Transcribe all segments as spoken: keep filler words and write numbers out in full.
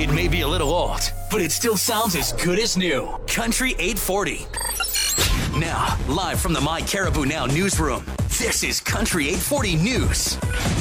It may be a little old, but it still sounds as good as new. Country eight forty. Now, live from the My Caribou Now newsroom, this is Country eight forty News.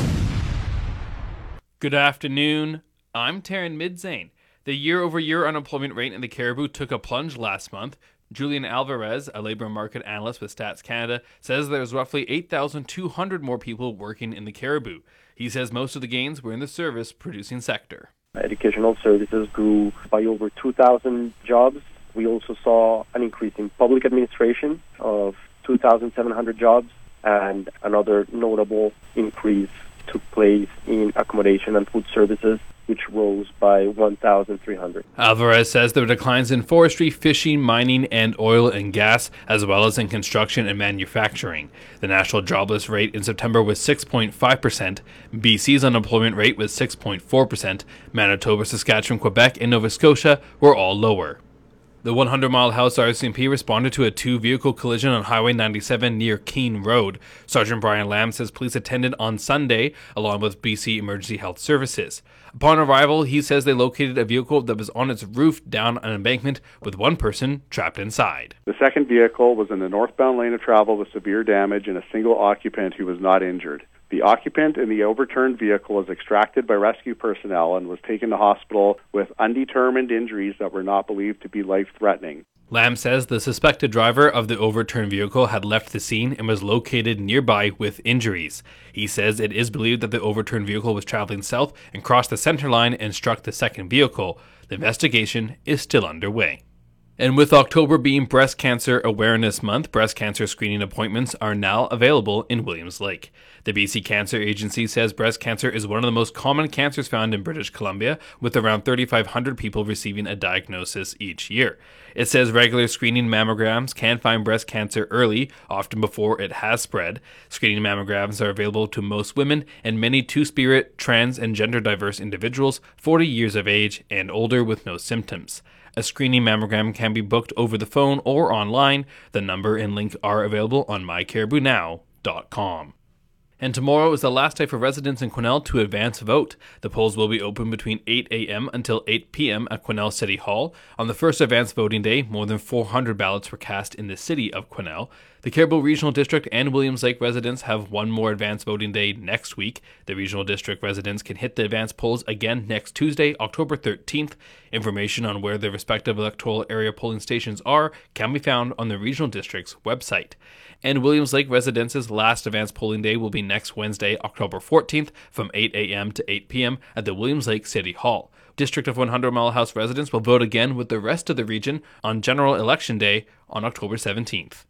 Good afternoon. I'm Taryn Midzane. The year-over-year unemployment rate in the Caribou took a plunge last month. Julian Alvarez, a labor market analyst with Stats Canada, says there's roughly eight thousand two hundred more people working in the Caribou. He says most of the gains were in the service-producing sector. Educational services grew by over two thousand jobs. We also saw an increase in public administration of two thousand seven hundred jobs, and another notable increase took place in accommodation and food services, which rose by one thousand three hundred. Alvarez says there were declines in forestry, fishing, mining, and oil and gas, as well as in construction and manufacturing. The national jobless rate in September was six point five percent. B C's unemployment rate was six point four percent. Manitoba, Saskatchewan, Quebec, and Nova Scotia were all lower. The one hundred mile House R C M P responded to a two-vehicle collision on Highway ninety-seven near Keene Road. Sergeant Brian Lamb says police attended on Sunday, along with B C Emergency Health Services. Upon arrival, he says they located a vehicle that was on its roof down an embankment with one person trapped inside. The second vehicle was in the northbound lane of travel with severe damage and a single occupant who was not injured. The occupant in the overturned vehicle was extracted by rescue personnel and was taken to hospital with undetermined injuries that were not believed to be life-threatening. Lamb says the suspected driver of the overturned vehicle had left the scene and was located nearby with injuries. He says it is believed that the overturned vehicle was traveling south and crossed the center line and struck the second vehicle. The investigation is still underway. And with October being Breast Cancer Awareness Month, breast cancer screening appointments are now available in Williams Lake. The B C Cancer Agency says breast cancer is one of the most common cancers found in British Columbia, with around thirty-five hundred people receiving a diagnosis each year. It says regular screening mammograms can find breast cancer early, often before it has spread. Screening mammograms are available to most women and many two-spirit, trans, and gender-diverse individuals forty years of age and older with no symptoms. A screening mammogram can be booked over the phone or online. The number and link are available on my caribou now dot com. And tomorrow is the last day for residents in Quesnel to advance vote. The polls will be open between eight a.m. until eight p.m. at Quesnel City Hall. On the first advance voting day, more than four hundred ballots were cast in the city of Quesnel. The Caribou Regional District and Williams Lake residents have one more advance voting day next week. The Regional District residents can hit the advance polls again next Tuesday, October thirteenth. Information on where the respective electoral area polling stations are can be found on the Regional District's website. And Williams Lake residents' last advance polling day will be next Wednesday, October fourteenth, from eight a.m. to eight p.m. at the Williams Lake City Hall. District of one hundred mile House residents will vote again with the rest of the region on General Election Day on October seventeenth.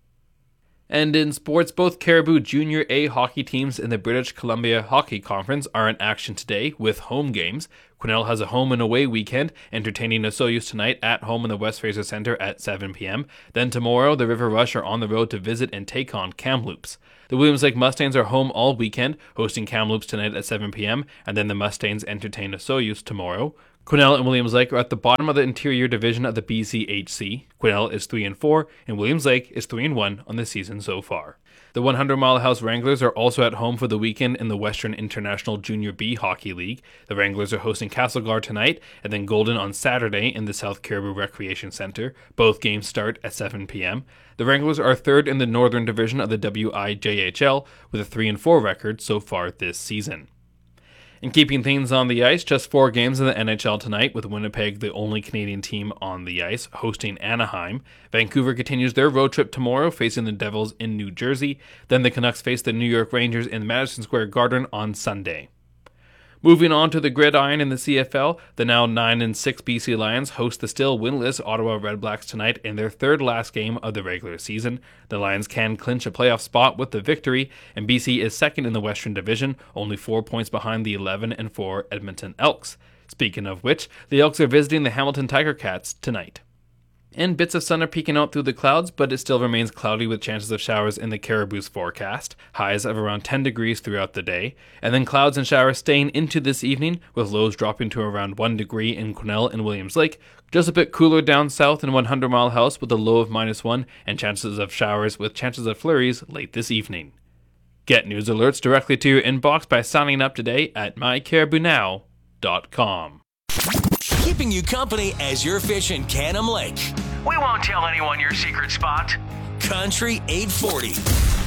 And in sports, both Caribou Junior A hockey teams in the British Columbia Hockey Conference are in action today with home games. Quesnel has a home and away weekend, entertaining Osoyoos tonight at home in the West Fraser Centre at seven p.m. Then tomorrow, the River Rush are on the road to visit and take on Kamloops. The Williams Lake Mustangs are home all weekend, hosting Kamloops tonight at seven p.m., and then the Mustangs entertain Osoyoos tomorrow. Quesnel and Williams Lake are at the bottom of the interior division of the B C H C. Quesnel is three and four, and Williams Lake is three and one on the season so far. The one hundred mile House Wranglers are also at home for the weekend in the Western International Junior B Hockey League. The Wranglers are hosting Castlegar tonight, and then Golden on Saturday in the South Caribou Recreation Centre. Both games start at seven p.m. The Wranglers are third in the Northern Division of the W I J H L with a three and four record so far this season. And keeping things on the ice, just four games in the N H L tonight, with Winnipeg the only Canadian team on the ice, hosting Anaheim. Vancouver continues their road trip tomorrow, facing the Devils in New Jersey. Then the Canucks face the New York Rangers in Madison Square Garden on Sunday. Moving on to the gridiron in the C F L, the now nine and six B C Lions host the still winless Ottawa Redblacks tonight in their third last game of the regular season. The Lions can clinch a playoff spot with the victory, and B C is second in the Western Division, only four points behind the eleven and four Edmonton Elks. Speaking of which, the Elks are visiting the Hamilton Tiger Cats tonight. And bits of sun are peeking out through the clouds, but it still remains cloudy with chances of showers in the Caribou's forecast. Highs of around ten degrees throughout the day. And then clouds and showers staying into this evening, with lows dropping to around one degree in Quesnel and Williams Lake. Just a bit cooler down south in one hundred mile House with a low of minus one, and chances of showers with chances of flurries late this evening. Get news alerts directly to your inbox by signing up today at my caribou now dot com. keeping you company as you're fishing Canham Lake. We won't tell anyone your secret spot. Country eight forty.